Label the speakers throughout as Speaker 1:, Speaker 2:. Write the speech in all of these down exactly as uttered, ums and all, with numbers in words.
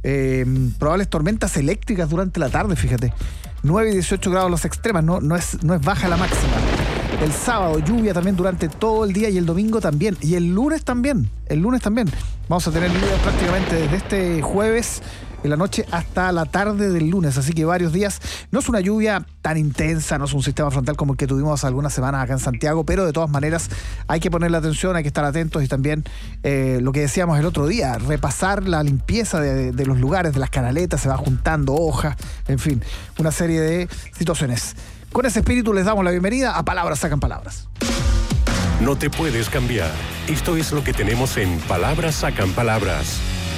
Speaker 1: Eh, probables tormentas eléctricas durante la tarde, fíjate. nueve y dieciocho grados las extremas, no, no, es, no es baja la máxima. El sábado, lluvia también durante todo el día y el domingo también. Y el lunes también, el lunes también. Vamos a tener lluvia prácticamente desde este jueves en la noche hasta la tarde del lunes, así que varios días. No es una lluvia tan intensa, no es un sistema frontal como el que tuvimos algunas semanas acá en Santiago, pero de todas maneras hay que ponerle atención, hay que estar atentos y también eh, lo que decíamos el otro día, repasar la limpieza de, de los lugares, de las canaletas, se va juntando hojas, en fin, una serie de situaciones. Con ese espíritu les damos la bienvenida a Palabras Sacan Palabras.
Speaker 2: No te puedes cambiar. Esto es lo que tenemos en Palabras Sacan Palabras.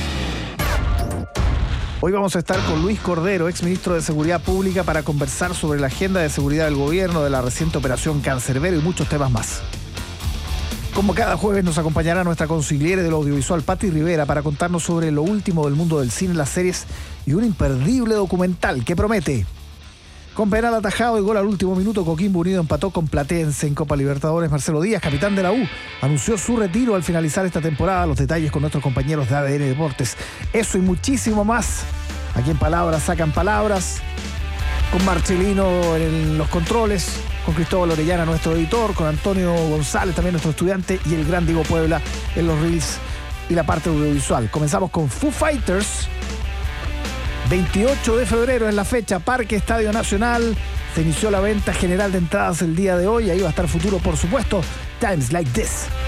Speaker 1: Hoy vamos a estar con Luis Cordero, exministro de Seguridad Pública, para conversar sobre la agenda de seguridad del gobierno, de la reciente operación Cancerbero y muchos temas más. Como cada jueves nos acompañará nuestra consigliere del audiovisual, Pati Rivera, para contarnos sobre lo último del mundo del cine, las series y un imperdible documental que promete. Con penal atajado y gol al último minuto, Coquimbo Unido empató con Platense en Copa Libertadores. Marcelo Díaz, capitán de la U, anunció su retiro al finalizar esta temporada. Los detalles con nuestros compañeros de A D N Deportes. Eso y muchísimo más. Aquí en Palabras Sacan Palabras. Con Marcelino en los controles, con Cristóbal Orellana, nuestro editor, con Antonio González, también nuestro estudiante, y el gran Diego Puebla en los reels y la parte audiovisual. Comenzamos con Foo Fighters. veintiocho de febrero es la fecha, Parque Estadio Nacional. Se inició la venta general de entradas el día de hoy. Ahí va a estar Futuro, por supuesto. Times Like This.